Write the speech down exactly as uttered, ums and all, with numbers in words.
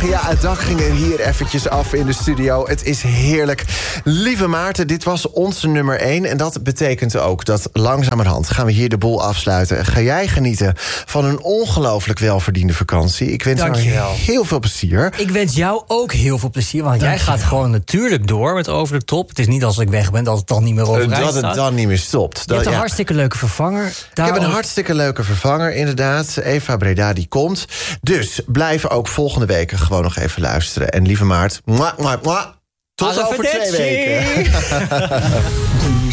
ja, het dak ging er hier eventjes af in de studio. Het is heerlijk. Lieve Maarten, dit was onze nummer één. En dat betekent ook dat langzamerhand gaan we hier de boel afsluiten. Ga jij genieten van een ongelooflijk welverdiende vakantie. Ik wens jou heel veel plezier. Ik wens jou ook heel veel plezier, want Dank jij gaat gewoon natuurlijk door met Over de Top. Het is niet als ik weg ben dat het dan niet meer overeind staat. Dat het dan niet meer stopt. Je dat, hebt een ja. hartstikke leuke vervanger. Ik heb een hartstikke leuke vervanger, inderdaad. Eva Breda, die komt. Dus blijf ook volgende week gewoon nog even luisteren. En lieve Maart, mwah, mwah, mwah. Tot over twee weken.